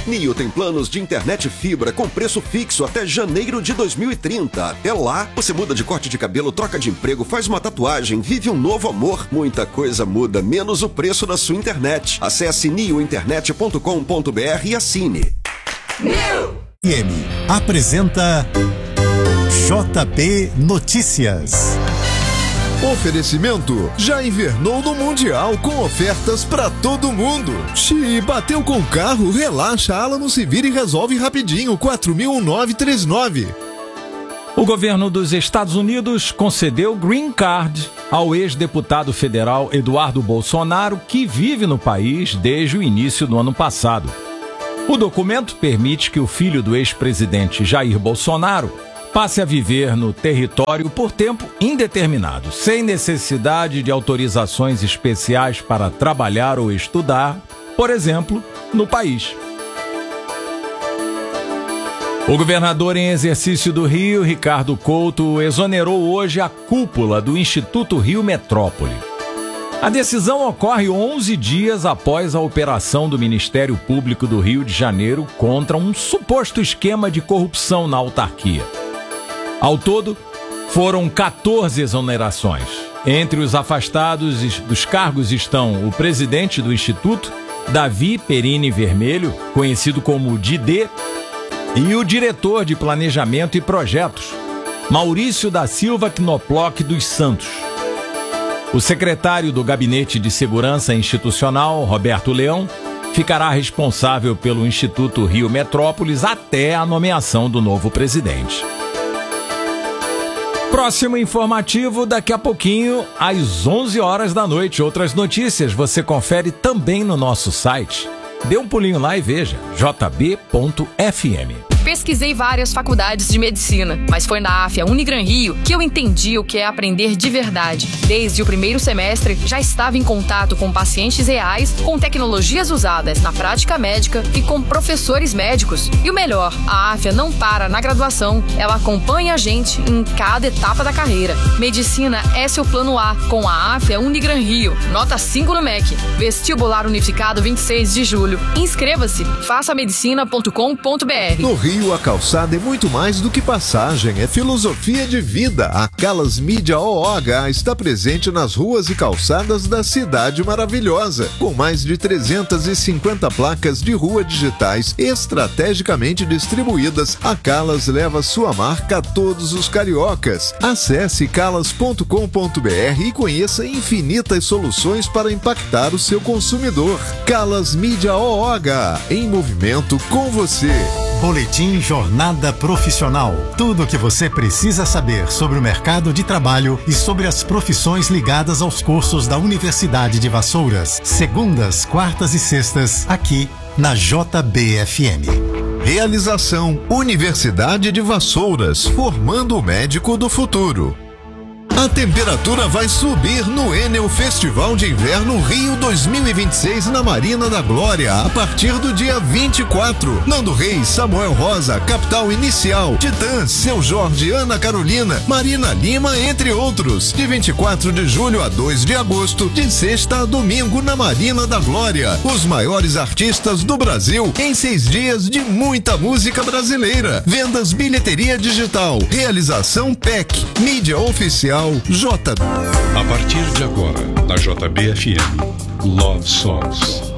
Nio tem planos de internet fibra com preço fixo até janeiro de 2030. Até lá, você muda de corte de cabelo, troca de emprego, faz uma tatuagem, vive um novo amor. Muita coisa muda, menos o preço da sua internet. Acesse niointernet.com.br e assine. Nio apresenta JB Notícias. Oferecimento: já invernou no Mundial com ofertas pra todo mundo. Xi, bateu com o carro, relaxa, Alamo se vira e resolve rapidinho. 4.1939. O governo dos Estados Unidos concedeu Green Card ao ex-deputado federal Eduardo Bolsonaro, que vive no país desde o início do ano passado. O documento permite que o filho do ex-presidente Jair Bolsonaro passe a viver no território por tempo indeterminado, sem necessidade de autorizações especiais para trabalhar ou estudar, por exemplo, no país. O governador em exercício do Rio, Ricardo Couto, exonerou hoje a cúpula do Instituto Rio Metrópole. A decisão ocorre 11 dias após a operação do Ministério Público do Rio de Janeiro contra um suposto esquema de corrupção na autarquia. Ao todo, foram 14 exonerações. Entre os afastados dos cargos estão o presidente do Instituto, Davi Perini Vermelho, conhecido como Didê, e o diretor de Planejamento e Projetos, Maurício da Silva Knoploch dos Santos. O secretário do Gabinete de Segurança Institucional, Roberto Leão, ficará responsável pelo Instituto Rio Metrópolis até a nomeação do novo presidente. Próximo informativo daqui a pouquinho, às 11 horas da noite. Outras notícias você confere também no nosso site. Dê um pulinho lá e veja, jb.fm. Pesquisei várias faculdades de medicina, mas foi na AFIA Unigran Rio que eu entendi o que é aprender de verdade. Desde o primeiro semestre, já estava em contato com pacientes reais, com tecnologias usadas na prática médica e com professores médicos. E o melhor, a AFIA não para na graduação, ela acompanha a gente em cada etapa da carreira. Medicina é seu plano A, com a AFIA Unigran Rio. Nota 5 no MEC. Vestibular Unificado 26 de julho. Inscreva-se, façamedicina.com.br. No Rio, a calçada é muito mais do que passagem, é filosofia de vida. A Calas Mídia OOH está presente nas ruas e calçadas da cidade maravilhosa, com mais de 350 placas de rua digitais estrategicamente distribuídas. A Calas leva sua marca a todos os cariocas. Acesse calas.com.br e conheça infinitas soluções para impactar o seu consumidor. Calas Mídia OOH, em movimento com você. Boletim Jornada Profissional. Tudo o que você precisa saber sobre o mercado de trabalho e sobre as profissões ligadas aos cursos da Universidade de Vassouras. Segundas, quartas e sextas, aqui na JBFM. Realização: Universidade de Vassouras, formando o médico do futuro. A temperatura vai subir no Enel Festival de Inverno Rio 2026 na Marina da Glória a partir do dia 24. Nando Reis, Samuel Rosa, Capital Inicial, Titãs, Seu Jorge, Ana Carolina, Marina Lima, entre outros. De 24 de julho a 2 de agosto, de sexta a domingo na Marina da Glória. Os maiores artistas do Brasil em 6 dias de muita música brasileira. Vendas bilheteria digital. Realização PEC. Mídia oficial J. A partir de agora, na JBFM, Love Songs.